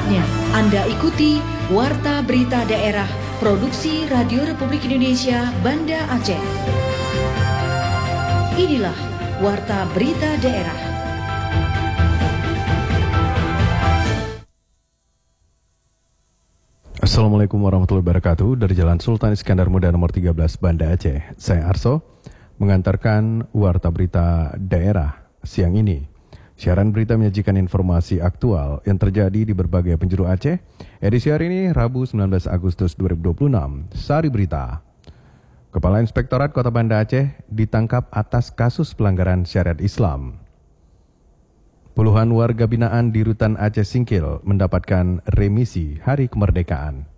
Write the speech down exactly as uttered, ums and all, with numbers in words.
Saatnya Anda ikuti Warta Berita Daerah Produksi Radio Republik Indonesia Banda Aceh. Inilah Warta Berita Daerah. Assalamualaikum warahmatullahi wabarakatuh. Dari Jalan Sultan Iskandar Muda nomor tiga belas Banda Aceh, saya Arso mengantarkan Warta Berita Daerah siang ini. Siaran berita menyajikan informasi aktual yang terjadi di berbagai penjuru Aceh. Edisi hari ini, Rabu sembilan belas Agustus dua ribu dua puluh enam. Sari berita. Kepala Inspektorat Kota Banda Aceh ditangkap atas kasus pelanggaran syariat Islam. Puluhan warga binaan di Rutan Aceh Singkil mendapatkan remisi Hari Kemerdekaan.